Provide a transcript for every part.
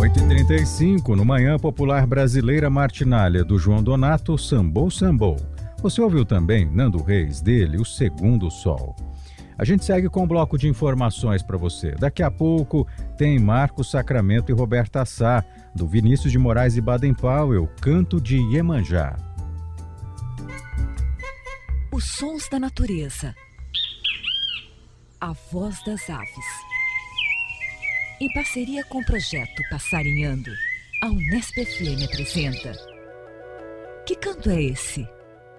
8h35, no Manhã Popular Brasileira Martinália, do João Donato, Sambou Sambou. Você ouviu também Nando Reis, dele, O Segundo Sol. A gente segue com um bloco de informações para você. Daqui a pouco tem Marcos Sacramento e Roberta Sá, do Vinícius de Moraes e Baden-Powell, Canto de Iemanjá. Os sons da natureza. A voz das aves. Em parceria com o projeto Passarinhando, a Unesp FM apresenta Que canto é esse?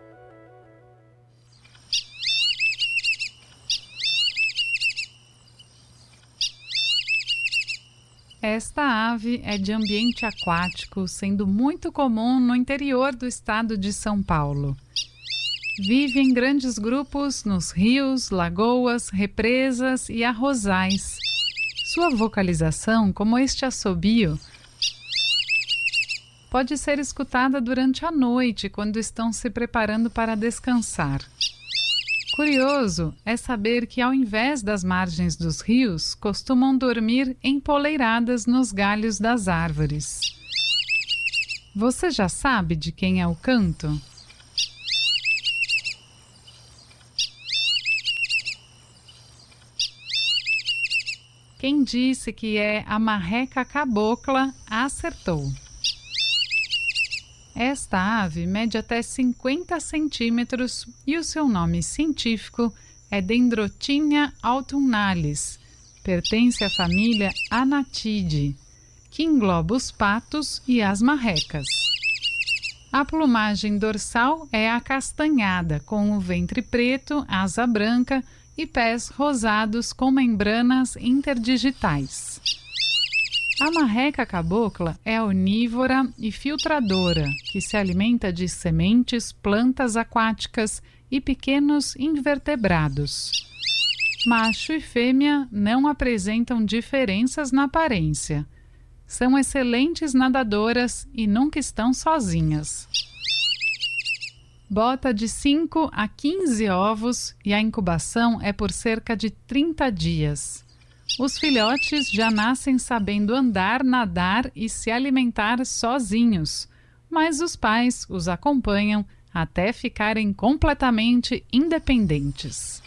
Esta ave é de ambiente aquático, sendo muito comum no interior do estado de São Paulo. Vive em grandes grupos nos rios, lagoas, represas e arrozais. Sua vocalização, como este assobio, pode ser escutada durante a noite, quando estão se preparando para descansar. Curioso é saber que, ao invés das margens dos rios, costumam dormir empoleiradas nos galhos das árvores. Você já sabe de quem é o canto? Quem disse que é a marreca cabocla acertou. Esta ave mede até 50 centímetros e o seu nome científico é Dendrotinha autumnalis. Pertence à família Anatidae, que engloba os patos e as marrecas. A plumagem dorsal é acastanhada, com o ventre preto, asa branca e pés rosados com membranas interdigitais. A marreca cabocla é onívora e filtradora, que se alimenta de sementes, plantas aquáticas e pequenos invertebrados. Macho e fêmea não apresentam diferenças na aparência. São excelentes nadadoras e nunca estão sozinhas. Bota de 5 a 15 ovos e a incubação é por cerca de 30 dias. Os filhotes já nascem sabendo andar, nadar e se alimentar sozinhos, mas os pais os acompanham até ficarem completamente independentes.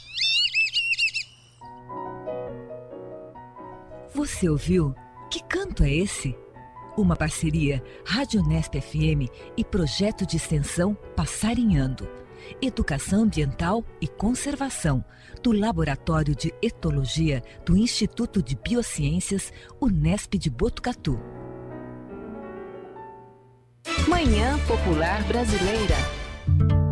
Você ouviu? Que canto é esse? Uma parceria Rádio Unesp FM e projeto de extensão Passarinhando. Educação Ambiental e Conservação, do Laboratório de Etologia do Instituto de Biociências Unesp de Botucatu. Manhã Popular Brasileira.